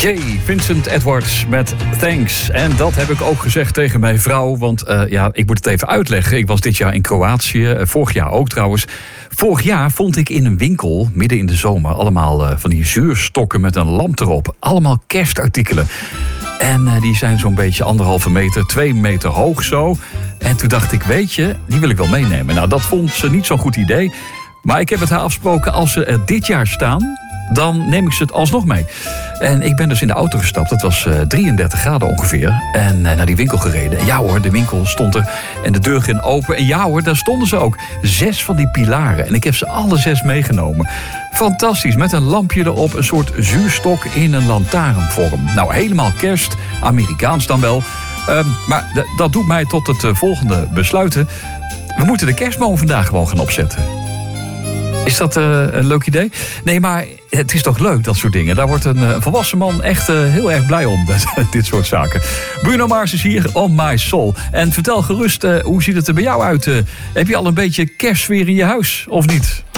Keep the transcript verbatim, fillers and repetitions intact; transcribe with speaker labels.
Speaker 1: Jay, Vincent Edwards met Thanks. En dat heb ik ook gezegd tegen mijn vrouw. Want uh, ja, ik moet het even uitleggen. Ik was dit jaar in Kroatië. Uh, vorig jaar ook trouwens. Vorig jaar vond ik in een winkel, midden in de zomer, allemaal uh, van die zuurstokken met een lamp erop. Allemaal kerstartikelen. En uh, die zijn zo'n beetje anderhalve meter, twee meter hoog zo. En toen dacht ik, weet je, die wil ik wel meenemen. Nou, dat vond ze niet zo'n goed idee. Maar ik heb het haar afgesproken, als ze er dit jaar staan, dan neem ik ze het alsnog mee. En ik ben dus in de auto gestapt. Het was uh, drieëndertig graden ongeveer. En uh, naar die winkel gereden. En ja hoor, de winkel stond er. En de deur ging open. En ja hoor, daar stonden ze ook. Zes van die pilaren. En ik heb ze alle zes meegenomen. Fantastisch, met een lampje erop. Een soort zuurstok in een lantaarnvorm. Nou, helemaal kerst. Amerikaans dan wel. Uh, maar d- dat doet mij tot het uh, volgende besluiten. We moeten de kerstboom vandaag gewoon gaan opzetten. Is dat uh, een leuk idee? Nee, maar het is toch leuk, dat soort dingen. Daar wordt een uh, volwassen man echt uh, heel erg blij om. Dit soort zaken. Bruno Mars is hier, On My Soul. En vertel gerust, uh, hoe ziet het er bij jou uit? Uh, heb je al een beetje kerstsfeer in je huis, of niet?